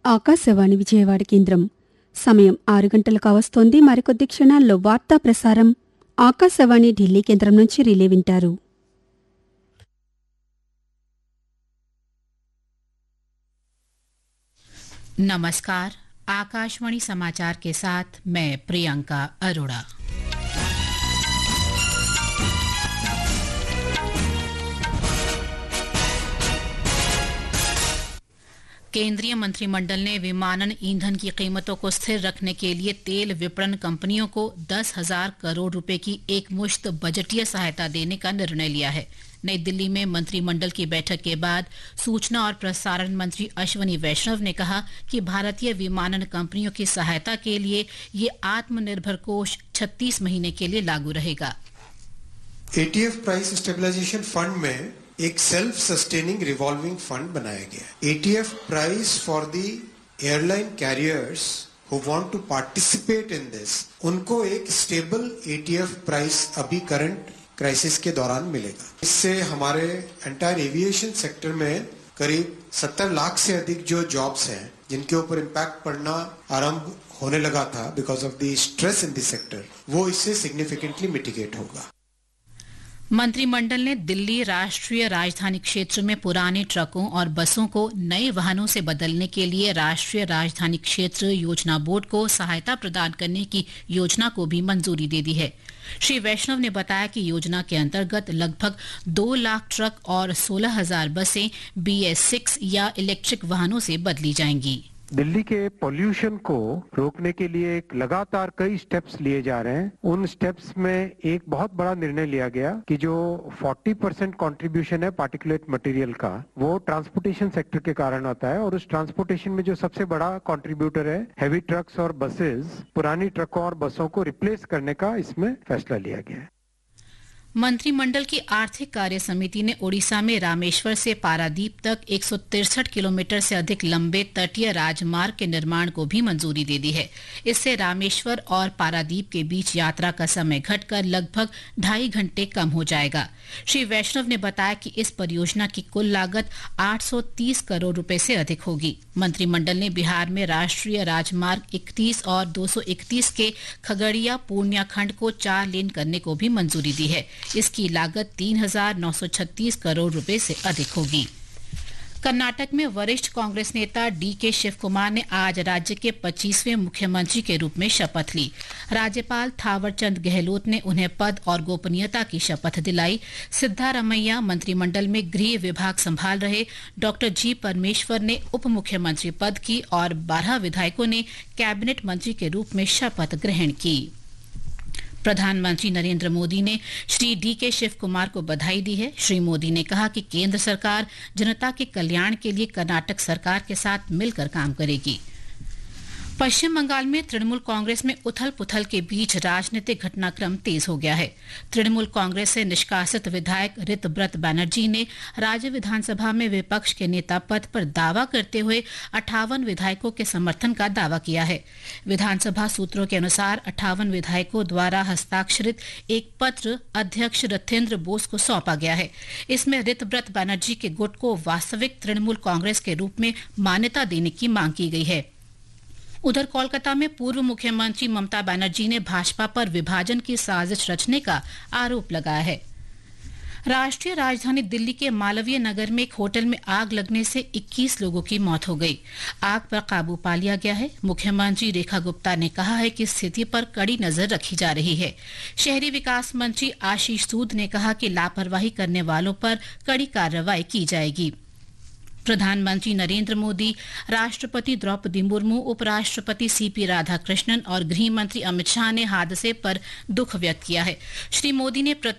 ఆకాశవాణి విజయవాడ కేంద్రం. సమయం 6 గంటలు కావస్తోంది. మరికొద్ది క్షణాల్లో వార్తా ప్రసారం ఆకాశవాణి ఢిల్లీ కేంద్రం నుంచి రిలే వింటారు. नमस्कार, आकाशवाणी समाचार के साथ मैं प्रियंका अरोड़ा। केंद्रीय मंत्रिमंडल ने विमानन ईंधन की कीमतों को स्थिर रखने के लिए तेल विपणन कंपनियों को 10,000 करोड़ रुपए की एकमुश्त बजटीय सहायता देने का निर्णय लिया है। नई दिल्ली में मंत्रिमंडल की बैठक के बाद सूचना और प्रसारण मंत्री अश्विनी वैष्णव ने कहा कि भारतीय विमानन कंपनियों की सहायता के लिए ये आत्मनिर्भर कोष 36 महीने के लिए लागू रहेगा। एटीएफ प्राइस स्टेबलाइजेशन फंड में एक सेल्फ सस्टेनिंग रिवॉल्विंग फंड बनाया गया। ETF price for the airline carriers who want to participate in this, उनको एक स्टेबल एटीएफ प्राइस अभी करंट क्राइसिस के दौरान मिलेगा। इससे हमारे एंटायर एविएशन सेक्टर में करीब 70 लाख से अधिक जो जॉब्स हैं जिनके ऊपर इम्पैक्ट पड़ना आरंभ होने लगा था because of the stress in the sector, वो इससे सिग्निफिकेंटली मिटिगेट होगा। मंत्रिमंडल ने दिल्ली राष्ट्रीय राजधानी क्षेत्र में पुराने ट्रकों और बसों को नए वाहनों से बदलने के लिए राष्ट्रीय राजधानी क्षेत्र योजना बोर्ड को सहायता प्रदान करने की योजना को भी मंजूरी दे दी है। श्री वैष्णव ने बताया कि योजना के अंतर्गत लगभग 2 लाख ट्रक और 16,000 बसें BS6 या इलेक्ट्रिक वाहनों से बदली जाएंगी। दिल्ली के पोल्यूशन को रोकने के लिए एक लगातार कई स्टेप्स लिए जा रहे हैं। उन स्टेप्स में एक बहुत बड़ा निर्णय लिया गया कि जो 40% कंट्रीब्यूशन है पार्टिकुलेट मटेरियल का, वो ट्रांसपोर्टेशन सेक्टर के कारण आता है, और उस ट्रांसपोर्टेशन में जो सबसे बड़ा कंट्रीब्यूटर है हैवी ट्रक्स और बसेस, पुरानी ट्रकों और बसों को रिप्लेस करने का इसमें फैसला लिया गया है। मंत्रिमंडल की आर्थिक कार्य समिति ने ओडिशा में रामेश्वर से पारादीप तक 163 किलोमीटर से अधिक लंबे तटीय राजमार्ग के निर्माण को भी मंजूरी दे दी है। इससे रामेश्वर और पारादीप के बीच यात्रा का समय घटकर लगभग 2.5 घंटे कम हो जाएगा। श्री वैष्णव ने बताया कि इस परियोजना की कुल लागत 830 करोड़ रुपए से अधिक होगी। मंत्रिमंडल ने बिहार में राष्ट्रीय राजमार्ग 31 और 231 के खगड़िया पूर्णिया खंड को 4 लेन करने को भी मंजूरी दी है। इसकी लागत 3,936 करोड़ रुपए से अधिक होगी। कर्नाटक में वरिष्ठ कांग्रेस नेता DK शिव कुमार ने आज राज्य के 25वें मुख्यमंत्री के रूप में शपथ ली। राज्यपाल थावरचंद गहलोत ने उन्हें पद और गोपनीयता की शपथ दिलाई। सिद्धारमैया मंत्रिमंडल में गृह विभाग संभाल रहे डॉक्टर G परमेश्वर ने उप मुख्यमंत्री पद की और 12 विधायकों ने कैबिनेट मंत्री के रूप में शपथ ग्रहण की। प्रधानमंत्री नरेंद्र मोदी ने श्री DK शिव कुमार को बधाई दी है। श्री मोदी ने कहा कि केंद्र सरकार जनता के कल्याण के लिए कर्नाटक सरकार के साथ मिलकर काम करेगी। पश्चिम बंगाल में तृणमूल कांग्रेस में उथल पुथल के बीच राजनीतिक घटनाक्रम तेज हो गया है। तृणमूल कांग्रेस से निष्कासित विधायक ऋतव्रत बैनर्जी ने राज्य विधानसभा में विपक्ष के नेता पद पर दावा करते हुए 58 विधायकों के समर्थन का दावा किया है। विधानसभा सूत्रों के अनुसार 58 विधायकों द्वारा हस्ताक्षरित एक पत्र अध्यक्ष रथेंद्र बोस को सौंपा गया है। इसमें ऋतव्रत बैनर्जी के गुट को वास्तविक तृणमूल कांग्रेस के रूप में मान्यता देने की मांग की गई है। उधर कोलकाता में पूर्व मुख्यमंत्री ममता बनर्जी ने भाजपा पर विभाजन की साजिश रचने का आरोप लगाया है। राष्ट्रीय राजधानी दिल्ली के मालवीय नगर में एक होटल में आग लगने से 21 लोगों की मौत हो गई। आग पर काबू पा लिया गया है। मुख्यमंत्री रेखा गुप्ता ने कहा है कि स्थिति पर कड़ी नजर रखी जा रही है। शहरी विकास मंत्री आशीष सूद ने कहा कि लापरवाही करने वालों पर कड़ी कार्रवाई की जाएगी। प्रधानमंत्री नरेंद्र मोदी, राष्ट्रपति द्रौपदी मुर्मू, उपराष्ट्रपति CP राधाकृष्णन और गृह मंत्री अमित शाह ने हादसे पर दुख व्यक्त किया है। श्री मोदी ने